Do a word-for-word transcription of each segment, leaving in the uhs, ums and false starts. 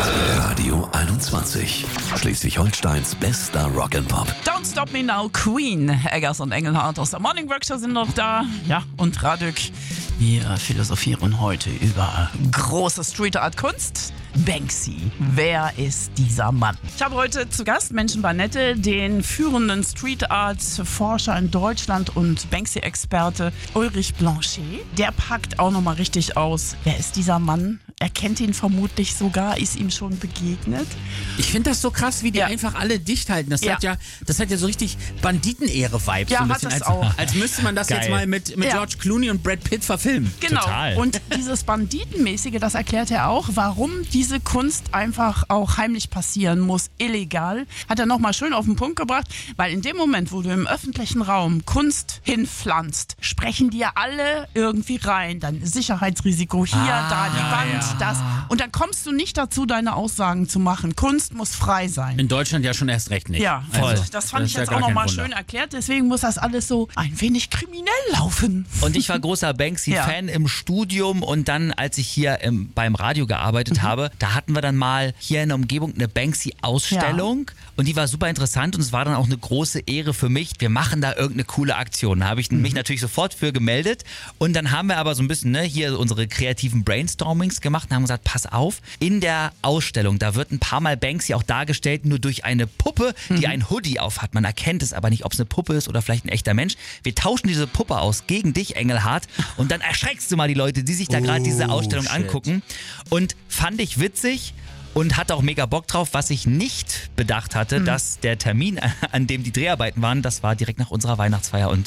Radio einundzwanzig. Schleswig-Holsteins bester Rock'n'Pop. Don't Stop Me Now, Queen. Eggers und Engelhardt aus der Morning Workshop sind noch da. Ja, und Radük. Wir philosophieren heute über große Street Art Kunst. Banksy. Wer ist dieser Mann? Ich habe heute zu Gast Menschen Barnette, den führenden Street Art Forscher in Deutschland und Banksy-Experte Ulrich Blanchet. Der packt auch nochmal richtig aus. Wer ist dieser Mann? Er kennt ihn vermutlich sogar, ist ihm schon begegnet. Ich finde das so krass, wie die Ja. einfach alle dicht halten. Das Ja. hat ja, das hat ja so richtig Banditenehre-Vibes. Ja, so ein hat bisschen, es als, auch. als müsste man das Geil. jetzt mal mit, mit Ja. George Clooney und Brad Pitt verfilmen. Genau. Total. Und dieses Banditenmäßige, das erklärt er auch, warum diese Kunst einfach auch heimlich passieren muss, illegal, hat er nochmal schön auf den Punkt gebracht, weil in dem Moment, wo du im öffentlichen Raum Kunst hinpflanzt, sprechen dir alle irgendwie rein. Dein Sicherheitsrisiko hier, Ah, da die Wand, ja. das. Und dann kommst du nicht dazu, deine Aussagen zu machen. Kunst muss frei sein. In Deutschland ja schon erst recht nicht. Ja, Also, also das fand das ich ist ja jetzt gar auch kein nochmal Wunder. schön erklärt. Deswegen muss das alles so ein wenig kriminell laufen. Und ich war großer Banksy-Fan im Studium und dann, als ich hier im, beim Radio gearbeitet habe, da hatten wir dann mal hier in der Umgebung eine Banksy-Ausstellung und die war super interessant und es war dann auch eine große Ehre für mich. Wir machen da irgendeine coole Aktion. Da habe ich mich natürlich sofort für gemeldet und dann haben wir aber so ein bisschen ne, hier unsere kreativen Brainstormings gemacht und haben gesagt, pass auf, in der Ausstellung, da wird ein paar Mal Banksy auch dargestellt, nur durch eine Puppe, die ein Hoodie auf hat. Man erkennt es aber nicht, ob es eine Puppe ist oder vielleicht ein echter Mensch. Wir tauschen diese Puppe aus gegen dich, Engelhardt, und dann erschreckst du mal die Leute, die sich da gerade diese Ausstellung shit. angucken. Und fand ich witzig und hatte auch mega Bock drauf. Was ich nicht bedacht hatte, dass der Termin, an dem die Dreharbeiten waren, das war direkt nach unserer Weihnachtsfeier und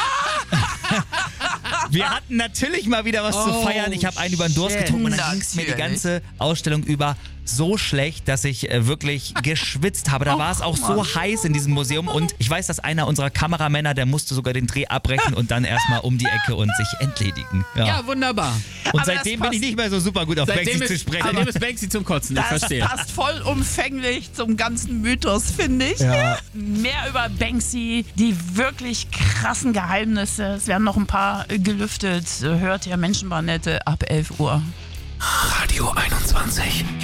wir hatten natürlich mal wieder was zu Oh, feiern. Ich habe einen über den Durst shit. getrunken und dann ging es mir die Natürlich. ganze Ausstellung über so schlecht, dass ich äh, wirklich geschwitzt habe. Da war es auch so heiß in diesem Museum und ich weiß, dass einer unserer Kameramänner, der musste sogar den Dreh abbrechen und dann erstmal um die Ecke und sich entledigen. Ja. Ja, wunderbar. und aber seitdem das bin ich passt- nicht mehr so super gut auf Seitdem Banksy zu ist, sprechen. seitdem ist Banksy zum Kotzen, ich Das verstehe. passt vollumfänglich zum ganzen Mythos, finde ich. Ja. Mehr über Banksy, die wirklich krassen Geheimnisse. Es werden noch ein paar äh, gelüftet. Hört ihr Menschenbarnette ab elf Uhr. Radio einundzwanzig.